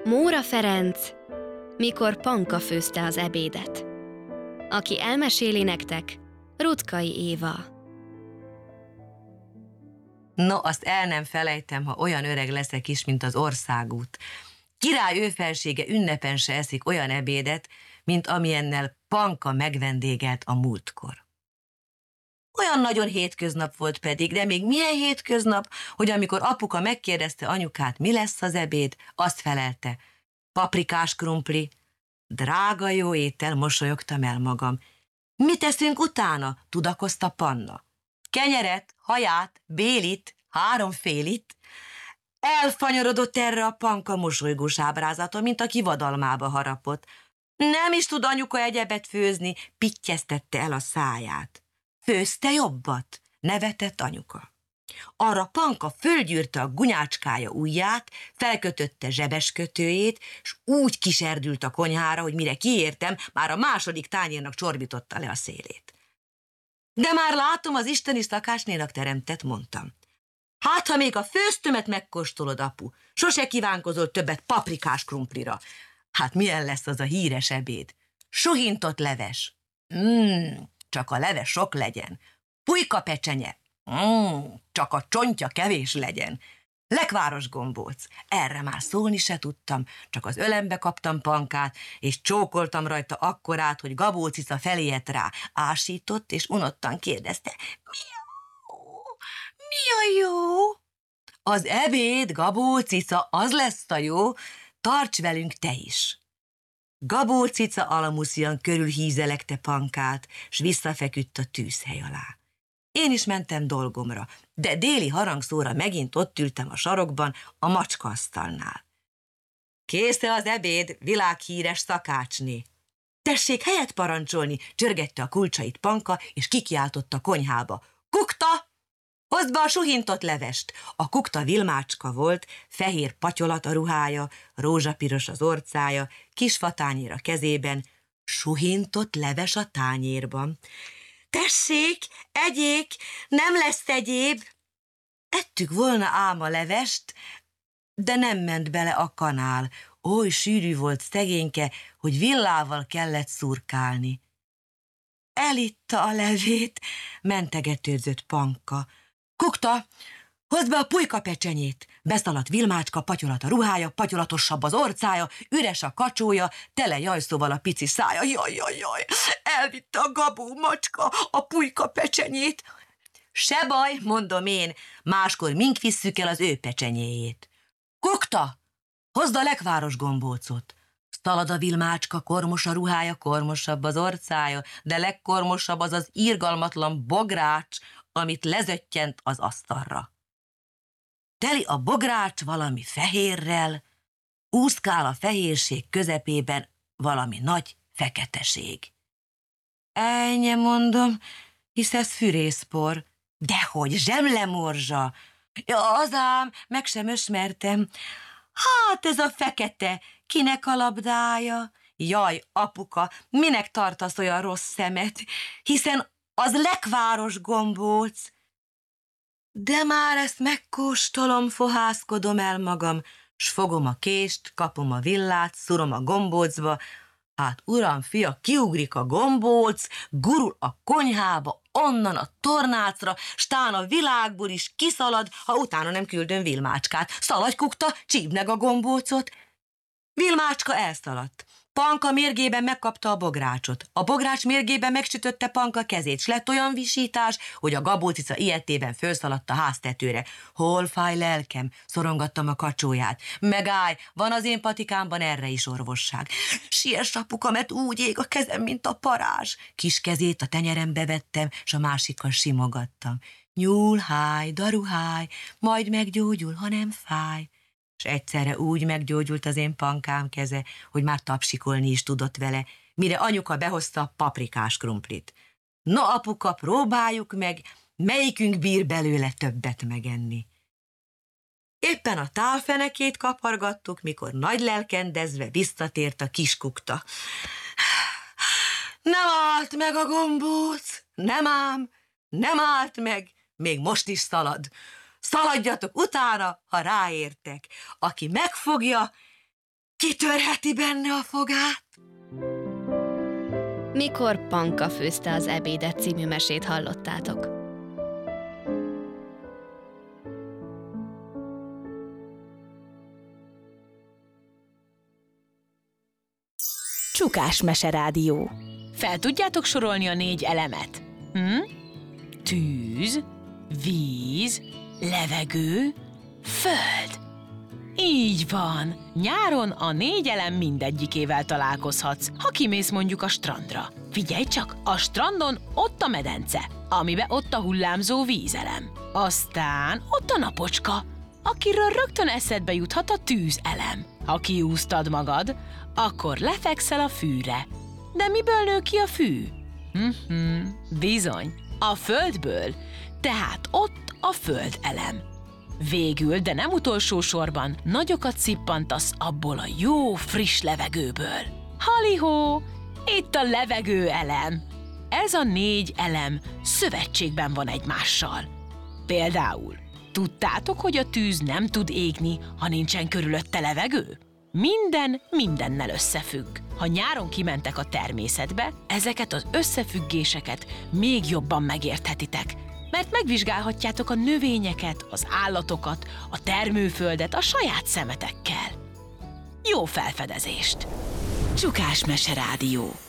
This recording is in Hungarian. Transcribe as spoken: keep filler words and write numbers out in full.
Móra Ferenc, mikor Panka főzte az ebédet. Aki elmeséli nektek, Ruttkai Éva. No, azt el nem felejtem, ha olyan öreg leszek is, mint az országút. Király ő felsége ünnepen se eszik olyan ebédet, mint amilyennel Panka megvendégelt a múltkor. Olyan nagyon hétköznap volt pedig, de még milyen hétköznap, hogy amikor apuka megkérdezte anyukát, mi lesz az ebéd, azt felelte: paprikás krumpli. Drága jó étel, mosolyogtam el magam. Mit teszünk utána? Tudakozta Panna. Kenyeret, haját, bélit, háromfélit. Elfanyarodott erre a Panka mosolygós ábrázata, mint aki vadalmába harapott. Nem is tud anyuka egyebet főzni, pittyeztette el a száját. Főzte jobbat, nevetett anyuka. Arra Panka fölgyűrte a gunyácskája ujját, felkötötte zsebeskötőjét, s úgy kiserdült a konyhára, hogy mire kiértem, már a második tányérnak csorbította le a szélét. De már látom, az isteni szakásnénak teremtett, mondtam. Hát, ha még a főztömet megkóstolod, apu, sose kívánkozol többet paprikás krumplira. Hát milyen lesz az a híres ebéd? Suhintott leves. Mmm, csak a leves sok legyen. Pulyka pecsenye. Mmm, csak a csontja kevés legyen. Lekváros gombóc. Erre már szólni se tudtam, csak az ölembe kaptam Pankát, és csókoltam rajta akkorát, hogy Gabó cica feléjedt rá. Ásított, és unottan kérdezte: Mi a jó? Mi a jó? Az ebéd, Gabó cica, az lesz a jó, tarts velünk te is. Gabó cica alamuszian körülhízelekte Pankát, s visszafeküdt a tűzhely alá. Én is mentem dolgomra, de déli harangszóra megint ott ültem a sarokban, a macskaasztalnál. Kész-e az ebéd, világhíres szakácsné? Tessék helyet parancsolni, csörgette a kulcsait Panka, és kikiáltott a konyhába. Kukta! Hozd be a suhintott levest! A kukta Vilmácska volt, fehér patyolat a ruhája, rózsapiros az orcája, kis fatányér a kezében, suhintott leves a tányérban. Tessék, egyék, nem lesz egyéb. Ettük volna ám a levest, de nem ment bele a kanál. Oly sűrű volt szegényke, hogy villával kellett szurkálni. Elitta a levét, mentegetődzött Panka. Kukta, hozd be a pulyka pecsenyét! Beszaladt Vilmácska, patyolat a ruhája, patyolatosabb az orcája, üres a kacsója, tele jajszóval a pici szája. Jaj, jaj, jaj, elvitte a Gabó macska a pulyka pecsenyét. Se baj, mondom én, máskor mink visszük el az ő pecsenyéjét. Kukta, hozd a lekváros gombócot! Szalad a Vilmácska, kormos a ruhája, kormosabb az orcája, de legkormosabb az az irgalmatlan bogrács, amit lezöttyent az asztalra. Teli a bogrács valami fehérrel, úszkál a fehérség közepében valami nagy feketeség. Ennyi, mondom, hisz ez fűrészpor. Dehogy, zsemlemorzsa. Ja, az ám, meg sem ösmertem. Hát ez a fekete, kinek a labdája? Jaj, apuka, minek tartasz olyan rossz szemet, hiszen az lekváros gombóc. De már ezt megkóstolom, fohászkodom el magam, s fogom a kést, kapom a villát, szurom a gombócba. Hát uram, fia, kiugrik a gombóc, gurul a konyhába, onnan a tornácra, stán a világból is kiszalad, ha utána nem küldöm Vilmácskát. Szaladj, Kukta, csípd meg a gombócot. Vilmácska elszaladt. Panka mérgében megkapta a bográcsot. A bogrács mérgében megsütötte Panka kezét, s lett olyan visítás, hogy a Gabó cica ilyetében fölszaladt a háztetőre. Hol fáj lelkem? Szorongattam a kacsóját. Megállj, van az én patikámban erre is orvosság. Siess, apuka, mert úgy ég a kezem, mint a parázs. Kis kezét a tenyerembe vettem, s a másikkal simogattam. Nyúlháj, daruháj, majd meggyógyul, ha nem fáj. És egyszerre úgy meggyógyult az én Pankám keze, hogy már tapsikolni is tudott vele, mire anyuka behozta a paprikás krumplit. No, apuka, próbáljuk meg, melyikünk bír belőle többet megenni. Éppen a tálfenekét kapargattuk, mikor nagy lelkendezve visszatért a kis Kukta. Nem állt meg a gombóc, nem ám, nem állt meg, még most is szalad. Szaladjatok utána, ha ráértek. Aki megfogja, kitörheti benne a fogát? Mikor Panka főzte az ebédet című mesét hallottátok. Csukás Meserádió. Fel tudjátok sorolni a négy elemet? Hm? Tűz, víz, levegő, föld. Így van. Nyáron a négy elem mindegyikével találkozhatsz, ha kimész mondjuk a strandra. Figyelj csak, a strandon ott a medence, amiben ott a hullámzó vízelem. Aztán ott a napocska, akiről rögtön eszedbe juthat a tűzelem. Ha kiúztad magad, akkor lefekszel a fűre. De miből nő ki a fű? Mhm, bizony, a földből, tehát ott a földelem. Végül, de nem utolsó sorban, nagyokat szippantasz abból a jó, friss levegőből. Halihó, itt a levegőelem. Ez a négy elem szövetségben van egymással. Például, tudtátok, hogy a tűz nem tud égni, ha nincsen körülötte levegő? Minden mindennel összefügg. Ha nyáron kimentek a természetbe, ezeket az összefüggéseket még jobban megérthetitek, mert megvizsgálhatjátok a növényeket, az állatokat, a termőföldet a saját szemetekkel. Jó felfedezést! Csukás Meserádió.